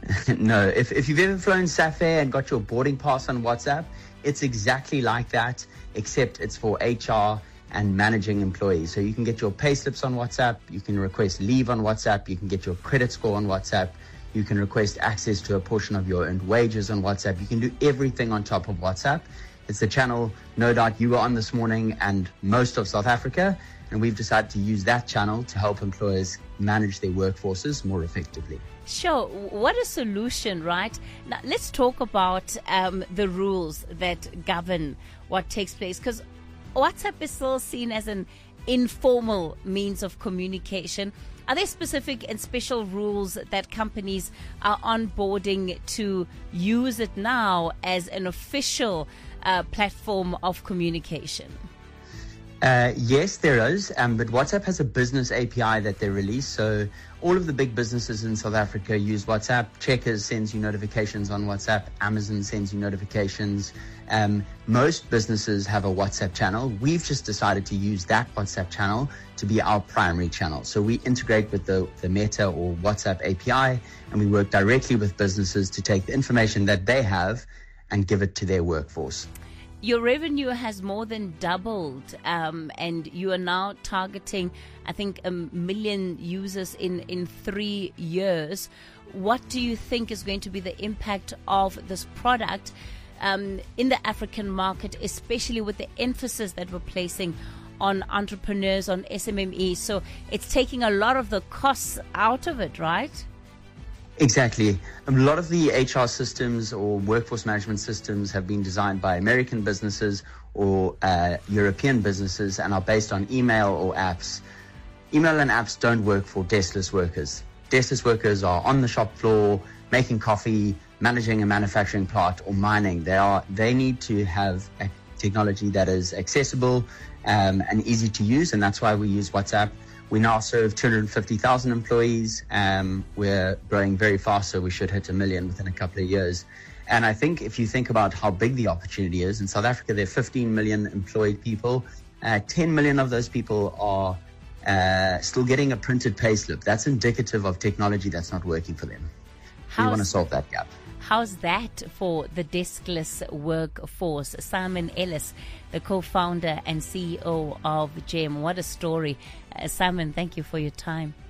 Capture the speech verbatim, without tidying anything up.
No, if, if you've ever flown Safair and got your boarding pass on WhatsApp, it's exactly like that, except it's for H R and managing employees. So you can get your pay slips on WhatsApp, you can request leave on WhatsApp, you can get your credit score on WhatsApp, you can request access to a portion of your earned wages on WhatsApp. You can do everything on top of WhatsApp. It's the channel, no doubt, you were on this morning and most of South Africa, and we've decided to use that channel to help employers manage their workforces more effectively. Sure. What a solution, right? Now, let's talk about um, the rules that govern what takes place, because WhatsApp is still seen as an informal means of communication. Are there specific and special rules that companies are onboarding to use it now as an official uh, platform of communication? Uh, yes, there is, um, but WhatsApp has a business A P I that they release. So all of the big businesses in South Africa use WhatsApp. Checkers sends you notifications on WhatsApp. Amazon sends you notifications. Um, most businesses have a WhatsApp channel. We've just decided to use that WhatsApp channel to be our primary channel. So we integrate with the, the Meta or WhatsApp A P I, and we work directly with businesses to take the information that they have and give it to their workforce. Your revenue has more than doubled, um, and you are now targeting, I think, a million users in, in three years. What do you think is going to be the impact of this product um, in the African market, especially with the emphasis that we're placing on entrepreneurs, on S M M Es? So it's taking a lot of the costs out of it, right? Exactly. A lot of the H R systems or workforce management systems have been designed by American businesses or uh, European businesses and are based on email or apps. Email and apps don't work for deskless workers. Deskless workers are on the shop floor, making coffee, managing a manufacturing plant, or mining. They are. They need to have a technology that is accessible um, and easy to use, and that's why we use WhatsApp. We now serve two hundred fifty thousand employees. Um, we're growing very fast, so we should hit a million within a couple of years. And I think if you think about how big the opportunity is, in South Africa, there are fifteen million employed people. Uh, ten million of those people are uh, still getting a printed payslip. That's indicative of technology that's not working for them. How's, we want to solve that gap. How's that for the deskless workforce? Simon Ellis, the co-founder and C E O of GEM. What a story. Uh, Simon, thank you for your time.